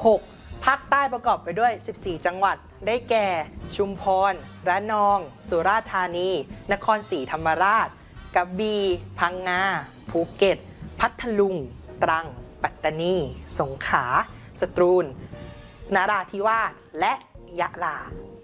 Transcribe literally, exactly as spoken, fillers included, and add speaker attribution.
Speaker 1: หก ภาคใต้ประกอบไปด้วยสิบสี่จังหวัดได้แก่ชุมพรระนองสุราษฎร์ธานีนครศรีธรรมราชกระบี่พังงาภูเก็ตพัทลุงตรังปัตตานีสงขลาสตูลนราธิวาสและยะลา